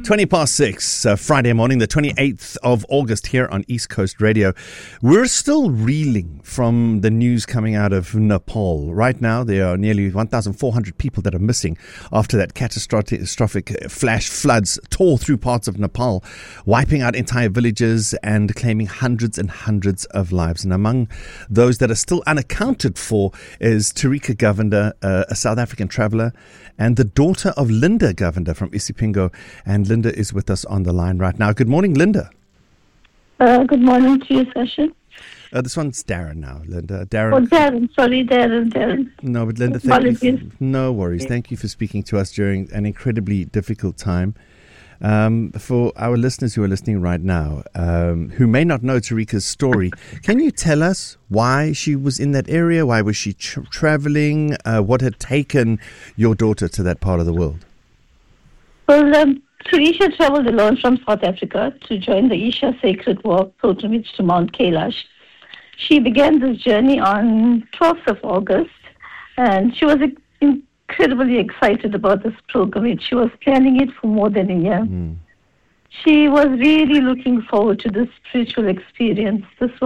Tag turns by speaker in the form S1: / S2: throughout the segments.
S1: 20 past 6, Friday morning, the 28th of August here on East Coast Radio. We're still reeling from the news coming out of Nepal. Right now, there are nearly 1,400 people that are missing after that catastrophic flash floods tore through parts of Nepal, wiping out entire villages and claiming hundreds and hundreds of lives. And among those that are still unaccounted for is Tarika Govender, a South African traveller, and the daughter of Linda Govender from Isipingo. And Linda is with us on the line right now. Good morning, Linda.
S2: Good morning to you, Session.
S1: This one's Darren now, Linda. Darren.
S2: Oh, Darren. Sorry, Darren.
S1: No, but Linda, thank you. No worries. Thank you for speaking to us during an incredibly difficult time. For our listeners who are listening right now, who may not know Tarika's story, can you tell us why she was in that area? Why was she traveling? What had taken your daughter to that part of the world?
S2: Well, Teresa traveled alone from South Africa to join the Isha Sacred Walk pilgrimage to Mount Kailash. She began this journey on 12th of August, and she was incredibly excited about this pilgrimage. She was planning it for more than a year. She was really looking forward to this spiritual experience.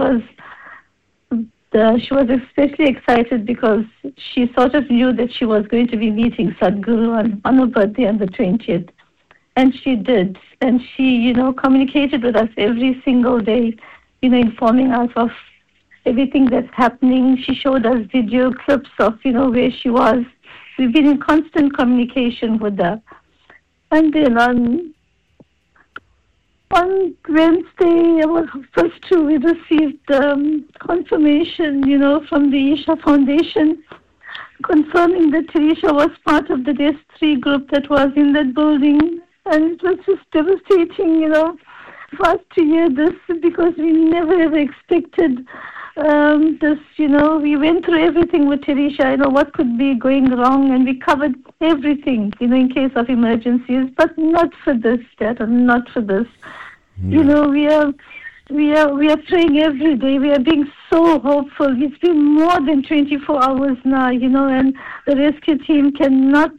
S2: She was especially excited because she sort of knew that she was going to be meeting Sadhguru on her birthday on the 20th. And she did. And she, communicated with us every single day, informing us of everything that's happening. She showed us video clips of, where she was. We've been in constant communication with her. And then on Wednesday, we received confirmation, from the Isha Foundation, confirming that Teresa was part of the DS3 group that was in that building. And it was just devastating, for us to hear this, because we never ever expected this, we went through everything with Teresa, what could be going wrong, and we covered everything, in case of emergencies, but not for this, Dad, not for this. We are praying every day. We are being so hopeful. It's been more than 24 hours now, and the rescue team cannot,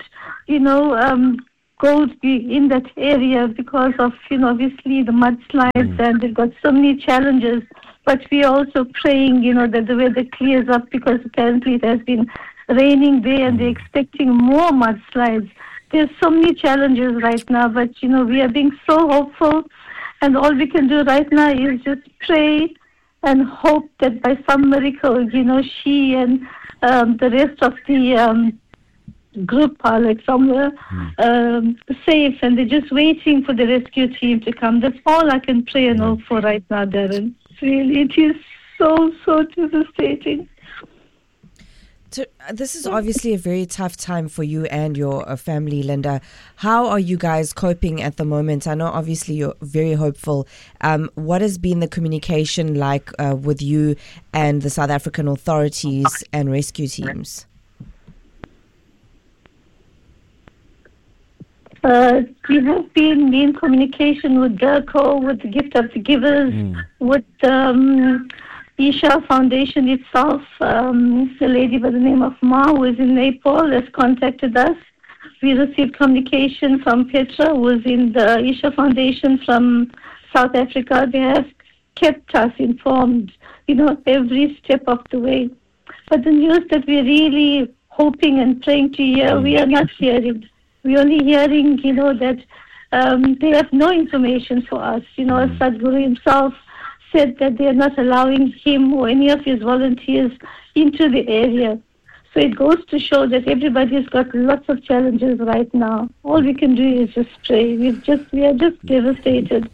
S2: go in that area because of, obviously the mudslides, and they've got so many challenges. But we are also praying, that the weather clears up, because apparently it has been raining there and they're expecting more mudslides. There's so many challenges right now, but, we are being so hopeful. And all we can do right now is just pray and hope that by some miracle, she and the rest of the group are somewhere safe, and they're just waiting for the rescue team to come. That's all I can pray and hope for right now, Darren. Really, it is so devastating.
S3: This is obviously a very tough time for you and your family, Linda. How are you guys coping at the moment? I know obviously you're very hopeful. What has been the communication like with you and the South African authorities and rescue teams?
S2: We have been in communication with DIRCO, with the Gift of the Givers, with Isha Foundation itself. A lady by the name of Ma, who is in Nepal, has contacted us. We received communication from Petra, who is in the Isha Foundation from South Africa. They have kept us informed, every step of the way. But the news that we're really hoping and praying to hear, we are not hearing. We're only hearing, that they have no information for us. Sadhguru himself said that they are not allowing him or any of his volunteers into the area. So it goes to show that everybody's got lots of challenges right now. All we can do is just pray. We are just devastated.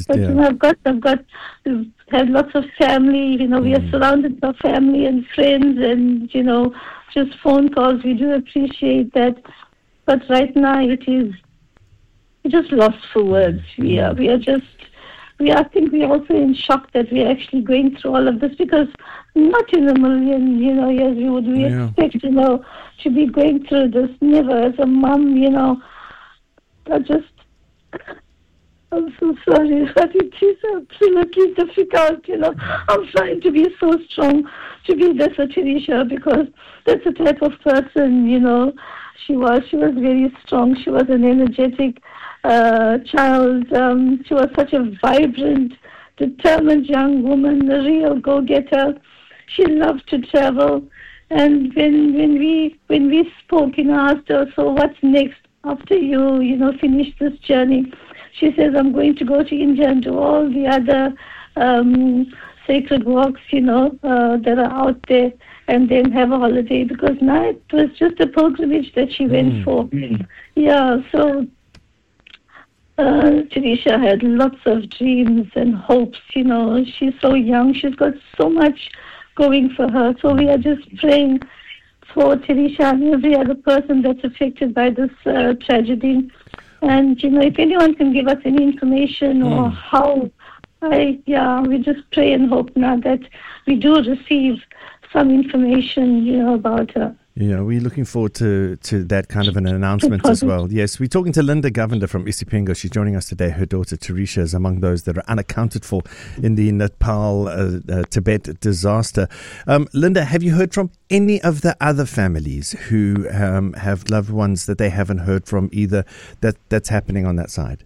S2: We've had lots of family. We are surrounded by family and friends, and just phone calls. We do appreciate that. But right now we're just lost for words. I think we're also in shock that we're actually going through all of this, because not in a million, years would we expect, to be going through this. Never. As a mom, I'm so sorry, but it is absolutely difficult, I'm trying to be so strong, to be there for Teresa, because that's the type of person, she was very strong. She was an energetic child. She was such a vibrant, determined young woman, a real go-getter. She loved to travel. And when we spoke, I asked her, so what's next after you finish this journey? She says, I'm going to go to India and do all the other sacred walks, that are out there, and then have a holiday, because now it was just a pilgrimage that she went for. Yeah, so Teresha had lots of dreams and hopes, She's so young. She's got so much going for her. So we are just praying for Teresha and every other person that's affected by this tragedy. And, if anyone can give us any information or how, we just pray and hope now that we do receive some information, about her.
S1: Yeah, we're looking forward to that kind of an announcement as well. Yes, we're talking to Linda Govender from Isipingo. She's joining us today. Her daughter Teresha is among those that are unaccounted for in the Nepal, Tibet disaster. Linda, have you heard from any of the other families who have loved ones that they haven't heard from either that's happening on that side?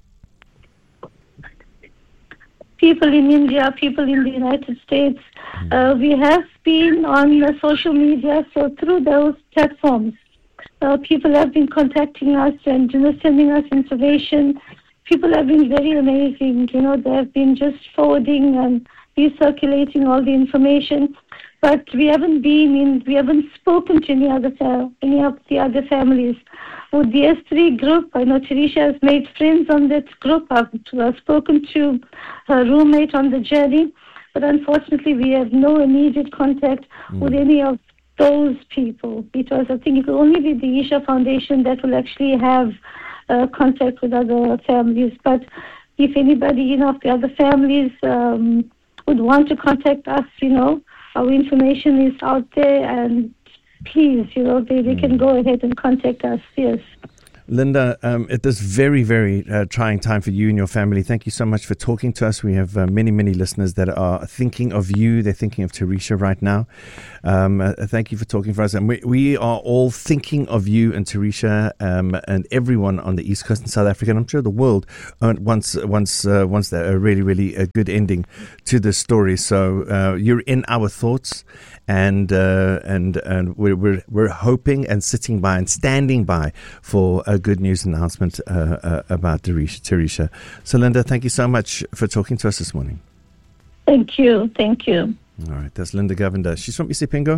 S2: People in India, people in the United States. We have been on social media, so through those platforms, people have been contacting us and sending us information. People have been very amazing. They have been just forwarding and recirculating all the information. But we haven't spoken to any of the other families. With the S3 group, I know Teresha has made friends on that group. I've spoken to her roommate on the journey, but unfortunately we have no immediate contact with any of those people, because I think it will only be the Isha Foundation that will actually have contact with other families. But if anybody, of the other families would want to contact us, our information is out there, and please, they can go ahead and contact us, yes.
S1: Linda, at this very, very trying time for you and your family, thank you so much for talking to us. We have many, many listeners that are thinking of you. They're thinking of Teresha right now. Thank you for talking for us. And we are all thinking of you and Teresha and everyone on the East Coast in South Africa. And I'm sure the world wants a really, really a good ending to this story. So you're in our thoughts. And we're hoping and sitting by and standing by for a good news announcement about Teresha. So, Linda, thank you so much for talking to us this morning.
S2: Thank you.
S1: All right, that's Linda Govender. She's from Isipingo,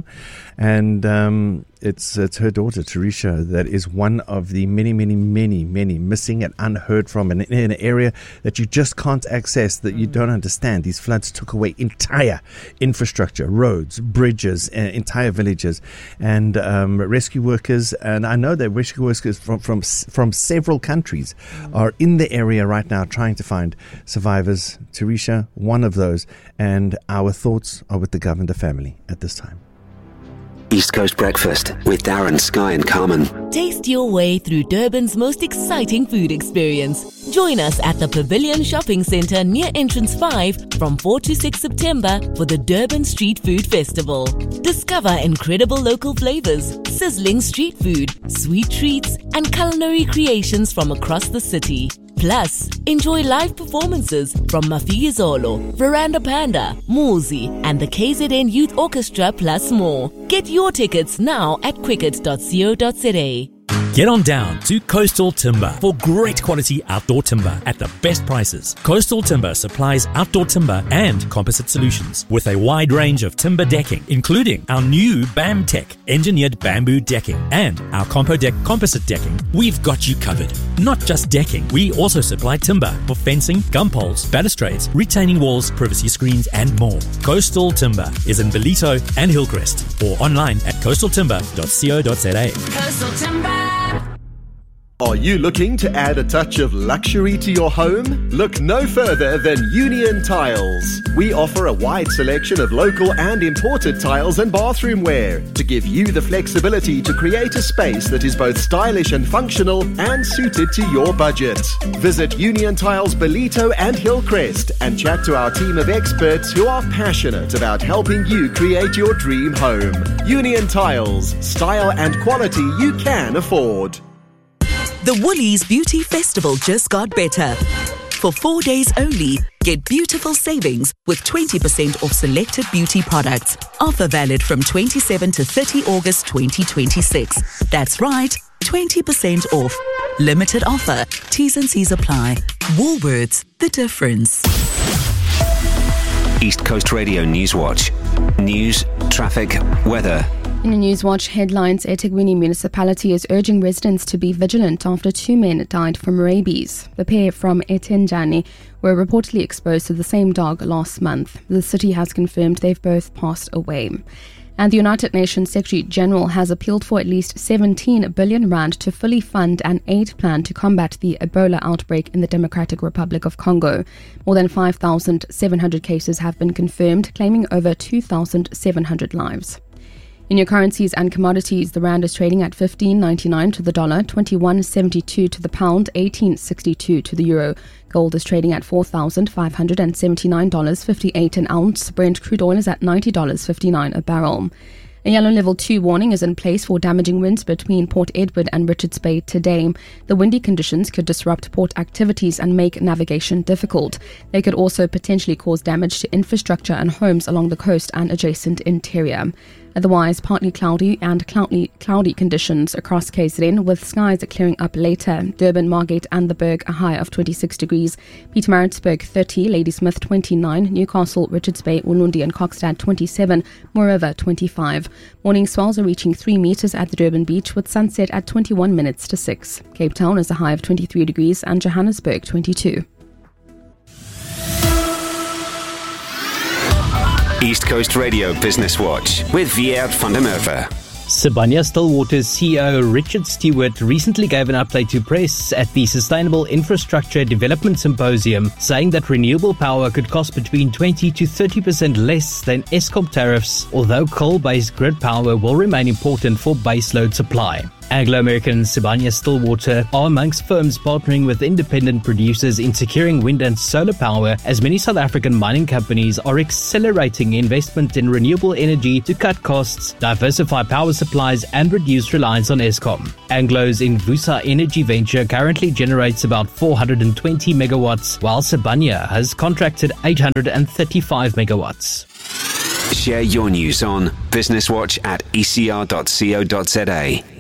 S1: and it's her daughter, Teresha, that is one of the many, many, many, many missing and unheard from in an area that you just can't access, that you don't understand. These floods took away entire infrastructure, roads, bridges, entire villages, and rescue workers. And I know that rescue workers from several countries are in the area right now trying to find survivors. Teresha, one of those, and our thoughts are with the Govender family at this time.
S4: East Coast Breakfast with Darren, Sky and Carmen.
S5: Taste your way through Durban's most exciting food experience. Join us at the Pavilion Shopping Centre near Entrance 5 from 4 to 6 September for the Durban Street Food Festival. Discover incredible local flavours, sizzling street food, sweet treats and culinary creations from across the city. Plus, enjoy live performances from Mafiyizolo, Veranda Panda, Muzi, and the KZN Youth Orchestra, plus more. Get your tickets now at quicket.co.za.
S6: Get on down to Coastal Timber for great quality outdoor timber at the best prices. Coastal Timber supplies outdoor timber and composite solutions with a wide range of timber decking, including our new BAMTech engineered bamboo decking and our CompoDeck composite decking. We've got you covered. Not just decking, we also supply timber for fencing, gum poles, balustrades, retaining walls, privacy screens, and more. Coastal Timber is in Ballito and Hillcrest, or online at coastaltimber.co.za.
S5: Coastal Timber.
S7: Are you looking to add a touch of luxury to your home? Look no further than Union Tiles. We offer a wide selection of local and imported tiles and bathroom wear to give you the flexibility to create a space that is both stylish and functional and suited to your budget. Visit Union Tiles Ballito and Hillcrest and chat to our team of experts who are passionate about helping you create your dream home. Union Tiles, style and quality you can afford.
S8: The Woolies Beauty Festival just got better. For 4 days only, get beautiful savings with 20% off selected beauty products. Offer valid from 27 to 30 August 2026. That's right, 20% off. Limited offer. T's and C's apply. Woolworths, the difference.
S4: East Coast Radio Newswatch. News, traffic, weather.
S9: In a Newswatch headlines, eThekwini municipality is urging residents to be vigilant after 2 men died from rabies. The pair from eThenjani were reportedly exposed to the same dog last month. The city has confirmed they've both passed away. And the United Nations Secretary General has appealed for at least 17 billion rand to fully fund an aid plan to combat the Ebola outbreak in the Democratic Republic of Congo. More than 5,700 cases have been confirmed, claiming over 2,700 lives. In your currencies and commodities, the rand is trading at 15.99 to the dollar, 21.72 to the pound, 18.62 to the euro. Gold is trading at $4,579.58 an ounce. Brent crude oil is at $90.59 a barrel. A yellow level 2 warning is in place for damaging winds between Port Edward and Richards Bay today. The windy conditions could disrupt port activities and make navigation difficult. They could also potentially cause damage to infrastructure and homes along the coast and adjacent interior. Otherwise, partly cloudy and cloudy conditions across KZN, with skies clearing up later. Durban, Margate and the Berg a high of 26 degrees. Pietermaritzburg 30, Ladysmith 29, Newcastle, Richards Bay, Ulundi and Kokstad 27, Moreover 25. Morning swells are reaching 3 meters at the Durban beach, with sunset at 21 minutes to 6. Cape Town is a high of 23 degrees and Johannesburg 22.
S4: East Coast Radio Business Watch with Viert van der Merwe.
S10: Sibanye-Stillwater's CEO Richard Stewart recently gave an update to press at the Sustainable Infrastructure Development Symposium, saying that renewable power could cost between 20 to 30% less than Eskom tariffs, although coal-based grid power will remain important for baseload supply. Anglo-American Sibanye-Stillwater are amongst firms partnering with independent producers in securing wind and solar power, as many South African mining companies are accelerating investment in renewable energy to cut costs, diversify power supplies and reduce reliance on Eskom. Anglo's Envusa Energy venture currently generates about 420 megawatts, while Sibanye has contracted 835 megawatts.
S4: Share your news on Business Watch at ecr.co.za.